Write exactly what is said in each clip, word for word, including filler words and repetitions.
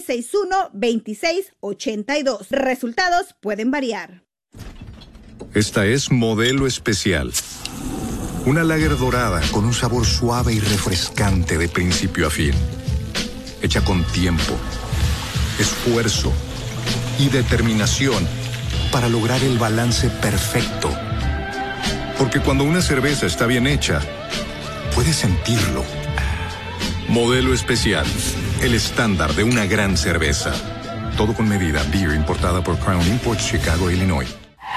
seis seis uno, dos seis ocho dos. Resultados pueden variar. Esta es Modelo Especial. Una lager dorada con un sabor suave y refrescante de principio a fin. Hecha con tiempo, esfuerzo y determinación para lograr el balance perfecto. Porque cuando una cerveza está bien hecha, puedes sentirlo. Modelo Especial, el estándar de una gran cerveza. Todo con medida. Beer importada por Crown Imports, Chicago, Illinois.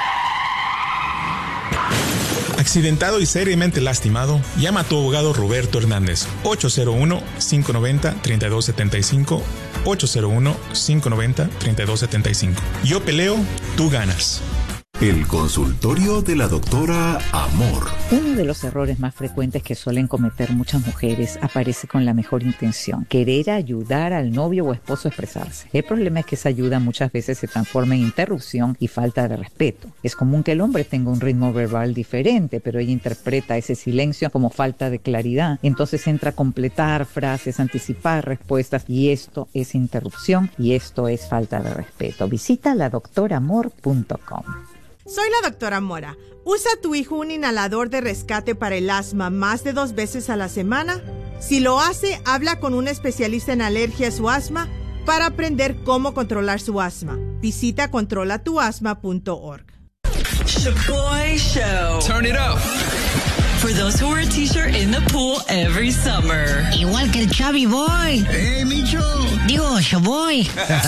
Accidentado y seriamente lastimado, llama a tu abogado Roberto Hernández. ocho cero uno, cinco nueve cero, tres dos siete cinco. ocho cero uno, cinco nueve cero, tres dos siete cinco. Yo peleo, tú ganas. El consultorio de la doctora Amor. Uno de los errores más frecuentes que suelen cometer muchas mujeres aparece con la mejor intención: querer ayudar al novio o esposo a expresarse. El problema es que esa ayuda muchas veces se transforma en interrupción y falta de respeto. Es común que el hombre tenga un ritmo verbal diferente, pero ella interpreta ese silencio como falta de claridad. Entonces entra a completar frases, anticipar respuestas, y esto es interrupción y esto es falta de respeto. Visita la doctora amor punto com. Soy la doctora Mora. ¿Usa tu hijo un inhalador de rescate para el asma más de dos veces a la semana? Si lo hace, habla con un especialista en alergias o asma para aprender cómo controlar su asma. Visita controla tu asma punto org. Shaboy Show. Turn it up. For those who wear a t-shirt in the pool every summer. Igual que el Chavi Boy. ¡Hey, Micho! Digo, Shaboy.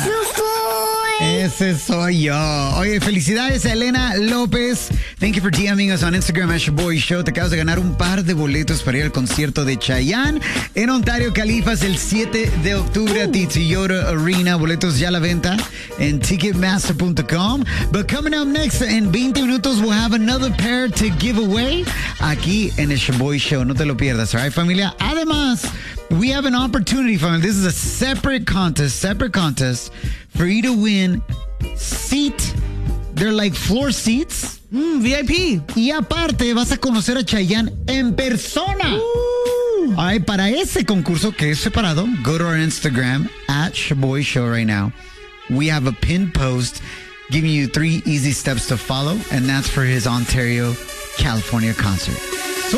Ese soy yo. Oye, felicidades a Elena López. Thank you for DMing us on Instagram at Shaboy Show. Te acabas de ganar un par de boletos para ir al concierto de Chayanne en Ontario, Califas, el siete de octubre at the Toyota Arena. Boletos ya a la venta en ticketmaster punto com. But coming up next, en veinte minutos, we'll have another pair to give away aquí en el Shaboy Show. No te lo pierdas, all right, familia? Además, we have an opportunity, family. This is a separate contest, separate contest for you to win seat. They're like floor seats. Mm, V I P. Y aparte, vas a conocer a Chayanne en persona. Uh. All right, para ese concurso que es separado, go to our Instagram at Shaboy Show right now. We have a pinned post giving you three easy steps to follow, and that's for his Ontario, California concert.